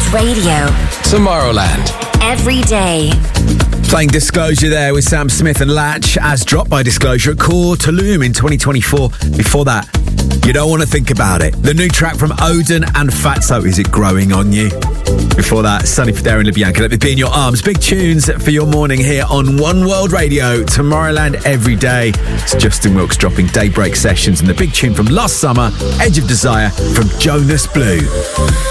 Radio. Tomorrowland. Every day. Playing Disclosure there with Sam Smith and Latch, as dropped by Disclosure at Core Tulum in 2024. Before that, You Don't Want to Think About It. The new track from Odin and Fatso, Is It Growing on You? Before that, Sunny for Darren LaBianca, Let Me Be in Your Arms. Big tunes for your morning here on One World Radio. Tomorrowland every day. It's Justin Wilkes dropping Daybreak Sessions and the big tune from last summer, Edge of Desire from Jonas Blue.